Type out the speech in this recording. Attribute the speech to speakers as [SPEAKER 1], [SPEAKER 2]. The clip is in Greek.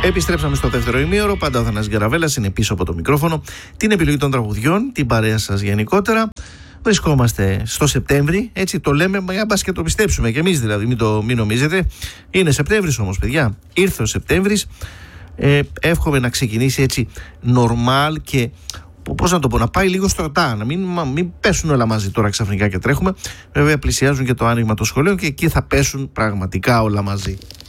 [SPEAKER 1] Επιστρέψαμε στο δεύτερο ημίωρο. Πάντα ο Θανάσης Γκαραβέλας είναι πίσω από το μικρόφωνο. Την επιλογή των τραγουδιών, την παρέα σας γενικότερα. Βρισκόμαστε στο Σεπτέμβρη, έτσι το λέμε, για μπας και το πιστέψουμε κι εμείς δηλαδή, μην νομίζετε. Είναι Σεπτέμβρης όμως, παιδιά. Ήρθε ο Σεπτέμβρης. Εύχομαι να ξεκινήσει έτσι normal και πώς να το πω, να πάει λίγο στρωτά, να μην πέσουν όλα μαζί τώρα ξαφνικά και τρέχουμε. Βέβαια πλησιάζουν και το άνοιγμα των σχολείων και εκεί θα πέσουν πραγματικά όλα μαζί.